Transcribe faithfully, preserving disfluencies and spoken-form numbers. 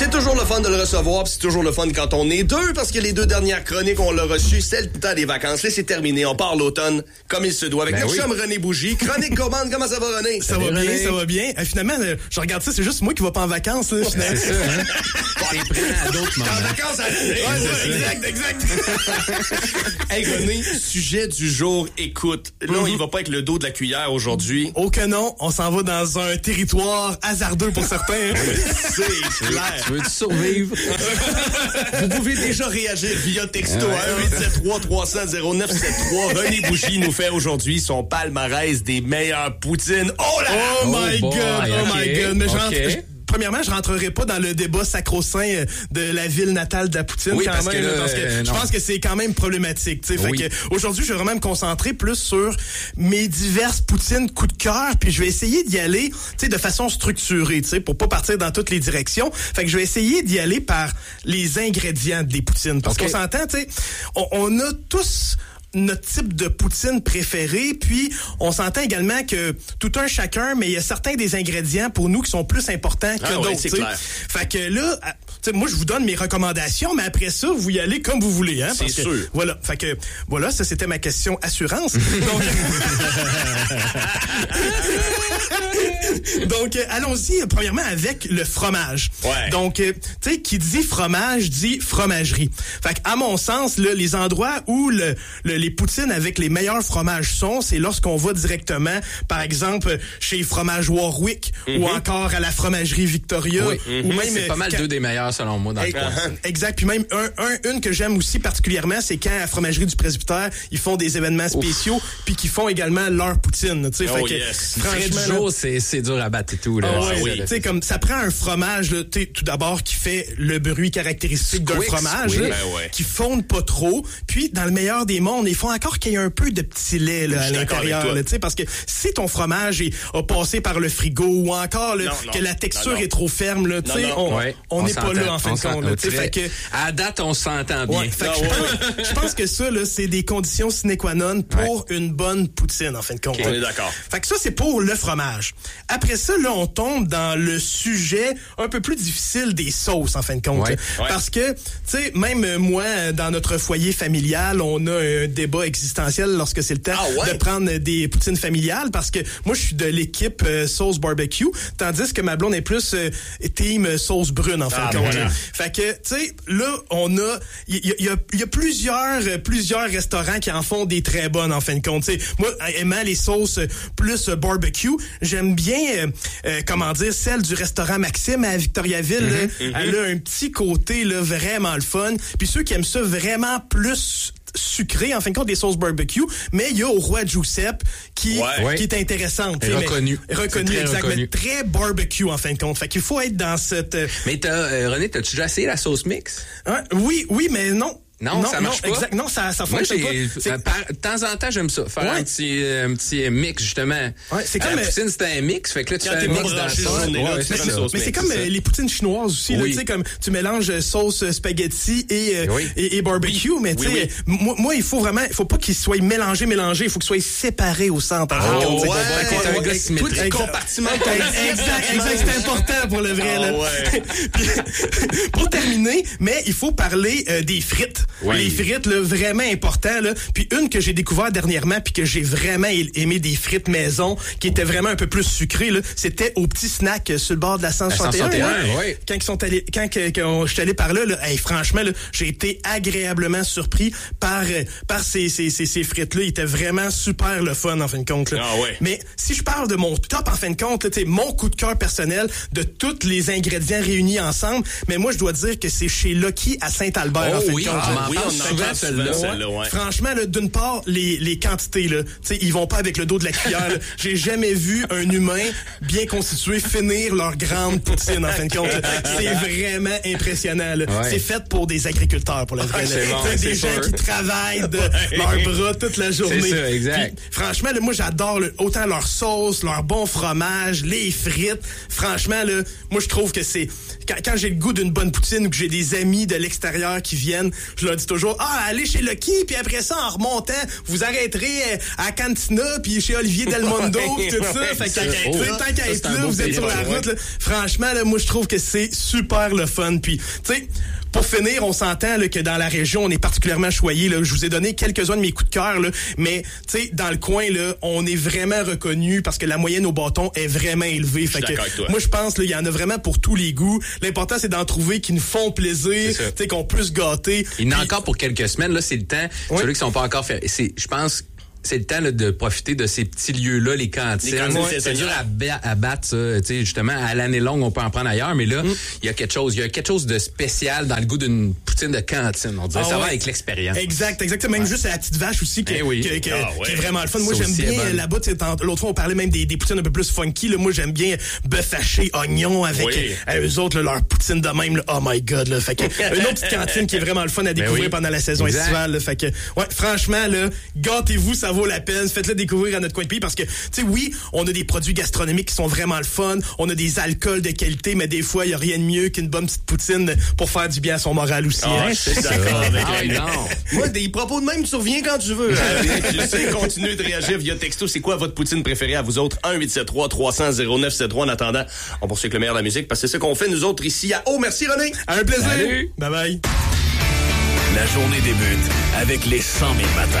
C'est toujours le fun de le recevoir, puis c'est toujours le fun quand on est deux, parce que les deux dernières chroniques, on l'a reçu, c'est le temps des vacances. Là, c'est terminé. On part l'automne comme il se doit. Avec ben notre oui. chum René Bougie. Chronique gourmande, comment ça va, René? Ça, ça va bien, René. ça va bien. Euh, finalement, euh, je regarde ça, c'est juste moi qui va pas en vacances. Là, c'est ça, hein? T'es prêt à d'autres moments. En vacances, à... ouais, ouais, exact, exact. Hey, René, sujet du jour, écoute. Là, mm-hmm. il va pas avec le dos de la cuillère aujourd'hui. Oh que non, on s'en va dans un territoire hasardeux pour certains. Hein? C'est clair. Tu veux-tu survivre? Vous pouvez déjà réagir via texto à un huit sept trois trois zéro zéro zéro neuf sept trois. René Bougie nous fait aujourd'hui son palmarès des meilleures poutines. Oh là là! Oh, oh my boy, God! Oh okay, my God! Mais okay. j'entre... Premièrement, je rentrerai pas dans le débat sacro-saint de la ville natale de la poutine oui, quand parce même. Que là, parce que euh, je pense que c'est quand même problématique. Oui. Fait que aujourd'hui, je vais vraiment me concentrer plus sur mes diverses poutines coup de cœur, puis je vais essayer d'y aller de façon structurée, pour pas partir dans toutes les directions. Fait que je vais essayer d'y aller par les ingrédients des poutines. Parce okay. qu'on s'entend, tu sais, on, on a tous notre type de poutine préférée, puis on s'entend également que tout un chacun, mais il y a certains des ingrédients pour nous qui sont plus importants que ah d'autres. Oui, c'est clair. Fait que là, t'sais, moi je vous donne mes recommandations, mais après ça, vous y allez comme vous voulez. Hein, c'est parce sûr. Que, voilà. Fait que voilà, ça c'était ma question assurance. Donc, Donc euh, allons-y euh, premièrement avec le fromage. Ouais. Donc, euh, tu sais, qui dit fromage dit fromagerie. Fait qu'à mon sens, là, les endroits où le, le, les poutines avec les meilleurs fromages sont, c'est lorsqu'on va directement, par exemple, chez Fromage Warwick mm-hmm. ou encore à la fromagerie Victoria. Oui. Mm-hmm. Ou même, c'est pas mal quand... deux des meilleurs selon moi dans le coin. Exact. Puis même un, un, une que j'aime aussi particulièrement, c'est quand à la fromagerie du Presbytère, ils font des événements spéciaux puis qu'ils font également leur poutine. Tu sais, oh fait que yes. franchement, du jour, c'est, c'est dur à battre et tout. Là. Oh, oui. Tu sais, comme ça prend un fromage, là, tout d'abord, qui fait le bruit caractéristique d'un fromage, oui. là, ben ouais. qui fonde pas trop. Puis, dans le meilleur des mondes, ils font encore qu'il y ait un peu de petit lait là, à l'intérieur. Là, parce que si ton fromage est, a passé par le frigo ou encore là, non, que non, la texture non, non. est trop ferme, là, non, non. on ouais, on n'est pas là en fin de compte. Fait que à date, on s'entend bien. Ouais, fait que je, pense, je pense que ça, là, c'est des conditions sine qua non pour ouais. une bonne poutine, en fin de compte. Okay, on est d'accord. Fait que ça, c'est pour le fromage. Après ça, là, on tombe dans le sujet un peu plus difficile des sauces, en fin de compte. Ouais, ouais. Parce que, tu sais, même moi, dans notre foyer familial, on a un débat existentiel lorsque c'est le temps ah ouais? de prendre des poutines familiales, parce que moi, je suis de l'équipe euh, sauce barbecue, tandis que ma blonde est plus euh, team sauce brune, en fin ah, de compte. Voilà. Fait que, tu sais, là, on a, il y, y, y, y a plusieurs, plusieurs restaurants qui en font des très bonnes, en fin de compte. T'sais, moi, aimant les sauces plus euh, barbecue, j'aime bien, euh, euh, comment dire, celle du restaurant Maxime à Victoriaville. Mm-hmm, là, mm-hmm. Elle a un petit côté là, vraiment le fun. Puis ceux qui aiment ça vraiment plus sucré, en fin de compte, des sauces barbecue, mais il y a au Roi Giuseppe qui, ouais. qui est intéressante. Reconnu. Reconnu, exactement. Très barbecue, en fin de compte. Fait qu'il faut être dans cette... Mais t'as, euh, René, t'as-tu déjà essayé la sauce mix? Hein? Oui, oui, mais non. Non, non, ça marche non, pas. Exact, non, ça, ça fonctionne Moi, pas. Par, de temps en temps, j'aime ça. Faire ouais. un petit, euh, un petit mix, justement. Ouais, c'est comme la poutine, c'était un mix. Fait que là, tu quand fais un mix dans la sauce. Ouais, ouais, c'est c'est ça. Mais c'est comme euh, les poutines chinoises aussi. Oui. Tu sais, comme tu mélanges sauce spaghetti et, euh, oui. et, et barbecue. Oui. Mais tu sais, oui, oui. moi, moi, il faut vraiment, il faut pas qu'ils soient mélangés, mélangés. Il faut qu'ils soient séparés au centre. Ah, oh, ouais. T'es un gars symétrique. Tout est compartiment. Exact, exact. C'est important pour le vrai. Là. Pour terminer, mais il faut parler euh, des frites. Les frites, là, vraiment important. Là. Puis une que j'ai découvert dernièrement puis que j'ai vraiment aimé des frites maison qui étaient vraiment un peu plus sucrées, là, c'était au petit snack sur le bord de la cent soixante et un. Ouais. Ouais. Quand ils sont allés, quand que, que je suis allé par là, là hey, franchement, là, j'ai été agréablement surpris par par ces ces ces, ces frites là. Ils étaient vraiment super le fun en fin de compte. Là. Ah ouais. Mais si je parle de mon top en fin de compte, là, mon coup de cœur personnel de tous les ingrédients réunis ensemble, mais moi je dois dire que c'est chez Lucky à Saint-Albert oh, en fin oui, de compte. Ah, oui, on en souvent celle-là. celle-là ouais. Franchement, là, d'une part, les, les quantités, là, ils vont pas avec le dos de la cuillère. Là. J'ai jamais vu un humain bien constitué finir leur grande poutine, en fin de compte. C'est vraiment impressionnant. Là. Ouais. C'est fait pour des agriculteurs, pour le vrai. C'est bon, c'est des c'est gens sûr. qui travaillent de ouais. leurs bras toute la journée. C'est ça, exact. Puis, franchement, là, moi, j'adore là, autant leur sauce, leur bon fromage, les frites. Franchement, là, moi, je trouve que c'est... Quand, quand j'ai le goût d'une bonne poutine ou que j'ai des amis de l'extérieur qui viennent, je leur leur dis toujours, ah, allez chez Lucky, puis après ça, en remontant, vous arrêterez à Cantina, puis chez Olivier Del Mondo, puis tout ça. Fait que, oh, tant qu'à être là, vous êtes sur la route, là. Franchement, là, moi, je trouve que c'est super le fun. Puis, tu sais, pour finir, on s'entend là, que dans la région, on est particulièrement choyé. Là. Je vous ai donné quelques-uns de mes coups de cœur, là, mais tu sais, dans le coin, là, on est vraiment reconnu parce que la moyenne au bâton est vraiment élevée. Fait que, moi, je pense qu'il y en a vraiment pour tous les goûts. L'important, c'est d'en trouver qui nous font plaisir, tu sais, qu'on peut se gâter. Il y en a encore pour quelques semaines. Là, c'est le temps. Oui. Ceux qui sont pas encore faits. C'est, je pense. C'est le temps là, de profiter de ces petits lieux-là, les cantines. Les cantines c'est, c'est dur à, ba- à battre, ça. Tu sais, justement, à l'année longue, on peut en prendre ailleurs, mais là, il mm. y a quelque chose. Il y a quelque chose de spécial dans le goût d'une poutine de cantine. On dirait ah, ça ouais. va avec l'expérience. Exact, exactement. Même ouais. juste à la petite vache aussi, que, eh oui. que, que, ah, ouais. qui est vraiment le fun. Moi, j'aime bien bon. là-bas. L'autre fois, on parlait même des, des poutines un peu plus funky. Là. Moi, j'aime bien bœuf haché, oignon avec oui. euh, eux autres, là, leur poutine de même. Là. Oh my God. Là. Fait que, une autre petite cantine qui est vraiment le fun à découvrir oui. pendant la saison exact. estivale. Là. Fait que, ouais, franchement, là, gâtez-vous, ça vaut la peine. Faites-le découvrir à notre coin de pays parce que, tu sais, oui, on a des produits gastronomiques qui sont vraiment le fun, on a des alcools de qualité, mais des fois, il n'y a rien de mieux qu'une bonne petite poutine pour faire du bien à son moral aussi. Ah, hein? je suis d'accord avec ah, non. Moi, des propos de même, tu reviens quand tu veux. Tu sais, continuez de réagir via texto. C'est quoi votre poutine préférée à vous autres? un huit sept trois trois cents zéro neuf sept trois. En attendant, on poursuit avec le meilleur de la musique parce que c'est ce qu'on fait, nous autres, ici à Oh, merci René. Un plaisir. Salut. Bye bye. La journée débute avec les cent mille matins.